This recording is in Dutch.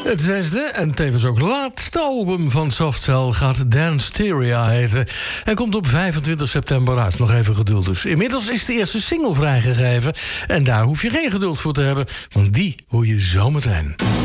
Het zesde en tevens ook laatste album van Softcell gaat Danceteria heten en komt op 25 september uit. Nog even geduld dus. Inmiddels is de eerste single vrijgegeven en daar hoef je geen geduld voor te hebben, want die hoor je zometeen.